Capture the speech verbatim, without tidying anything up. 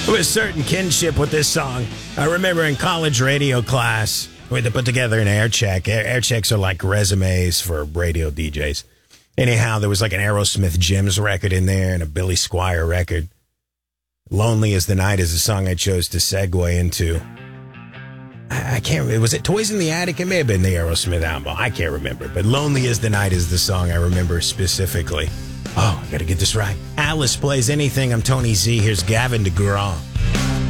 With a certain kinship with this song. I remember in college radio class, we had to put together an air check. Air, air checks are like resumes for radio D Js. Anyhow, there was like an Aerosmith Jim's record in there and a Billy Squier record. Lonely as the Night is the song I chose to segue into. I, I can't remember. Was it Toys in the Attic? It may have been the Aerosmith album. I can't remember. But Lonely as the Night is the song I remember specifically. Oh, I gotta get this right. Alice Plays Anything. I'm Tony Z. Here's Gavin DeGraw.